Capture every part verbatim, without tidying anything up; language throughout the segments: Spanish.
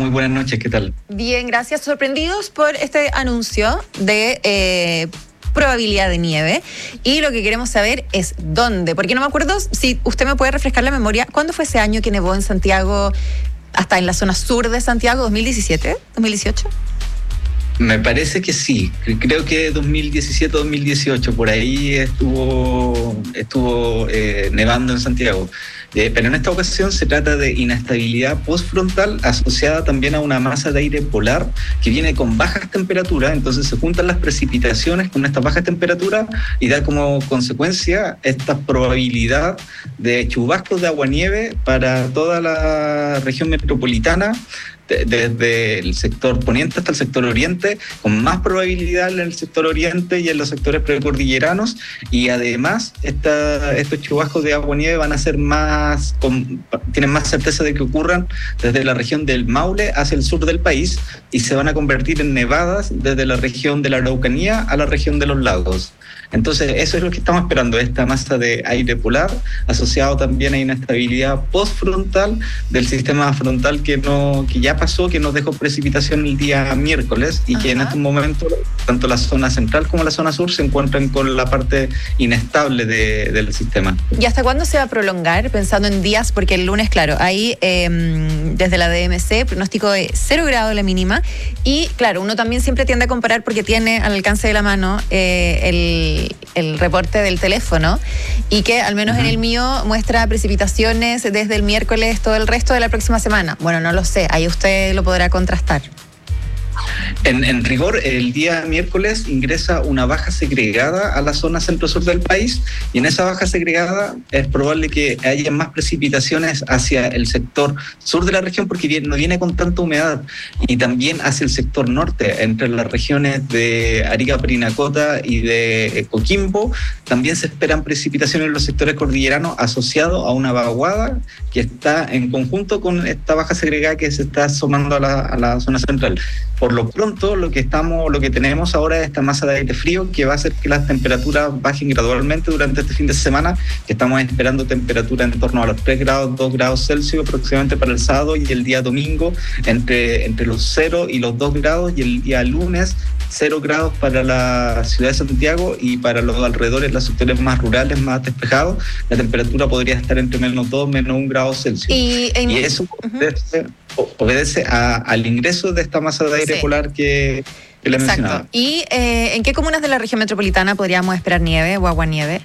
muy buenas noches, ¿qué tal? Bien, gracias. Sorprendidos por este anuncio de eh, probabilidad de nieve. Y lo que queremos saber es dónde. Porque no me acuerdo si usted me puede refrescar la memoria. ¿Cuándo fue ese año que nevó en Santiago, hasta en la zona sur de Santiago? ¿dos mil diecisiete? ¿dos mil dieciocho? Me parece que sí, creo que dos mil diecisiete, dos mil dieciocho, por ahí estuvo, estuvo eh, nevando en Santiago. Eh, pero en esta ocasión se trata de inestabilidad postfrontal asociada también a una masa de aire polar que viene con bajas temperaturas, entonces se juntan las precipitaciones con estas bajas temperaturas y da como consecuencia esta probabilidad de chubascos de aguanieve para toda la región metropolitana, desde el sector poniente hasta el sector oriente, con más probabilidad en el sector oriente y en los sectores precordilleranos, y además esta, estos chubascos de agua-nieve van a ser más, con, tienen más certeza de que ocurran desde la región del Maule hacia el sur del país, y se van a convertir en nevadas desde la región de la Araucanía a la región de los lagos. Entonces, eso es lo que estamos esperando, esta masa de aire polar, asociado también a inestabilidad postfrontal del sistema frontal que, no, que ya pasó, que nos dejó precipitación el día miércoles y Ajá. que en estos momentos, tanto la zona central como la zona sur se encuentran con la parte inestable de, del sistema. ¿Y hasta cuándo se va a prolongar? Pensando en días, porque el lunes, claro, hay eh, desde la D M C pronóstico de cero grado la mínima, y claro, uno también siempre tiende a comparar porque tiene al alcance de la mano eh, el el reporte del teléfono, y que al menos uh-huh. en el mío muestra precipitaciones desde el miércoles todo el resto de la próxima semana. Bueno, no lo sé, ahí usted lo podrá contrastar. En, en rigor, el día miércoles ingresa una baja segregada a la zona centro-sur del país, y en esa baja segregada es probable que haya más precipitaciones hacia el sector sur de la región, porque viene, no viene con tanta humedad, y también hacia el sector norte, entre las regiones de Arica, Parinacota y de Coquimbo. También se esperan precipitaciones en los sectores cordilleranos asociados a una vaguada que está en conjunto con esta baja segregada que se está sumando a la, a la zona central. Por lo pronto, lo que estamos, lo que tenemos ahora es esta masa de aire frío que va a hacer que las temperaturas bajen gradualmente durante este fin de semana, que estamos esperando temperaturas en torno a los tres grados, dos grados Celsius aproximadamente para el sábado, y el día domingo entre, entre los cero y los dos grados, y el día lunes cero grados para la ciudad de Santiago, y para los alrededores, los sectores más rurales, más despejados, la temperatura podría estar entre menos dos, menos un grado Celsius. Y, en... y eso obedece, uh-huh. obedece a, al ingreso de esta masa de aire sí. polar que, que le Exacto. mencionaba. ¿Y eh, en qué comunas de la región metropolitana podríamos esperar nieve o aguanieve?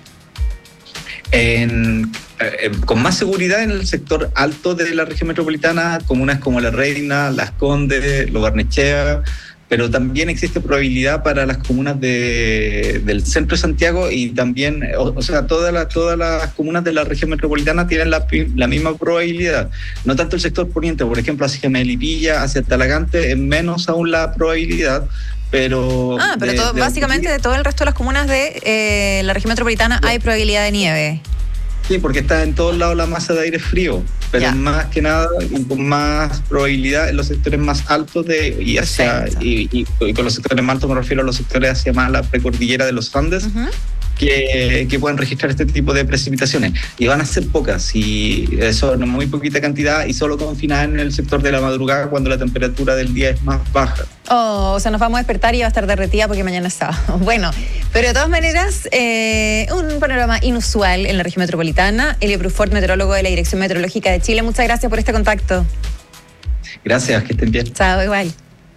En, eh, con más seguridad en el sector alto de la región metropolitana, comunas como La Reina, Las Condes, Lo Barnechea, pero también existe probabilidad para las comunas de, del centro de Santiago, y también, o, o sea, todas las, todas las comunas de la región metropolitana tienen la, la misma probabilidad. No tanto el sector poniente, por ejemplo, hacia Melipilla, hacia Talagante, es menos aún la probabilidad. Pero, ah, pero de, todo, de, básicamente de todo el resto de las comunas de eh, la región metropolitana sí. hay probabilidad de nieve. Sí, porque está en todos lados la masa de aire frío, pero ya. más que nada y con más probabilidad en los sectores más altos de y hacia y, y, y con los sectores más altos me refiero a los sectores hacia más la precordillera de los Andes. Uh-huh. Que, que pueden registrar este tipo de precipitaciones, y van a ser pocas, y son muy poquita cantidad, y solo confinadas en el sector de la madrugada cuando la temperatura del día es más baja. Oh, o sea, nos vamos a despertar y va a estar derretida porque mañana es sábado. Bueno, pero de todas maneras, eh, un panorama inusual en la región metropolitana. Elio Prufort, meteorólogo de la Dirección Meteorológica de Chile, muchas gracias por este contacto. Gracias, que estén bien. Chao, igual.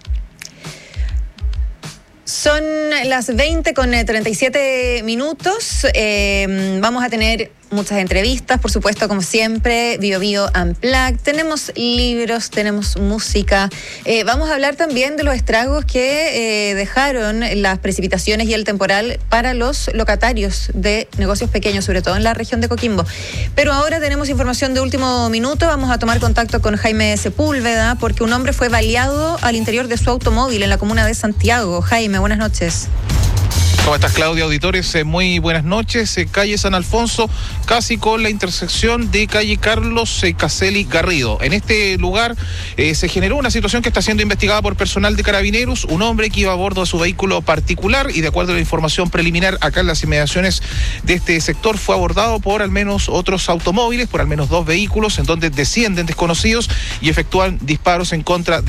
Son las veinte con treinta y siete minutos. Eh, vamos a tener muchas entrevistas, por supuesto, como siempre, Bio Bio Unplugged. Tenemos libros, tenemos música. Eh, vamos a hablar también de los estragos que eh, dejaron las precipitaciones y el temporal para los locatarios de negocios pequeños, sobre todo en la región de Coquimbo. Pero ahora tenemos información de último minuto. Vamos a tomar contacto con Jaime Sepúlveda, porque un hombre fue baleado al interior de su automóvil en la comuna de Santiago. Jaime, buenas noches. ¿Cómo estás, Claudia? Auditores, eh, muy buenas noches. Eh, calle San Alfonso, casi con la intersección de calle Carlos eh, Caselli Garrido. En este lugar eh, se generó una situación que está siendo investigada por personal de Carabineros. Un hombre que iba a bordo de su vehículo particular, y de acuerdo a la información preliminar acá en las inmediaciones de este sector, fue abordado por al menos otros automóviles, por al menos dos vehículos, en donde descienden desconocidos y efectúan disparos en contra de